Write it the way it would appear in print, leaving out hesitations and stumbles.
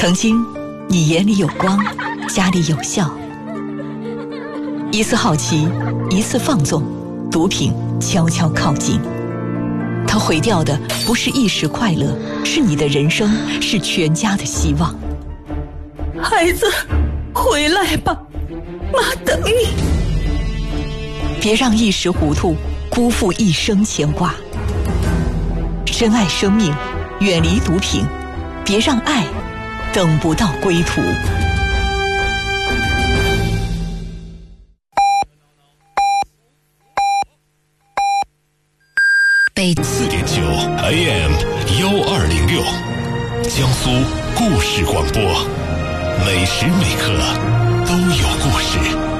曾经，你眼里有光，家里有笑。一次好奇，一次放纵，毒品悄悄靠近。它毁掉的不是一时快乐，是你的人生，是全家的希望。 孩子，回来吧，妈等你。 别让一时糊涂辜负一生牵挂。珍爱生命，远离毒品，别让爱等不到归途。 4.9 AM 1206，江苏故事广播，每时每刻都有故事。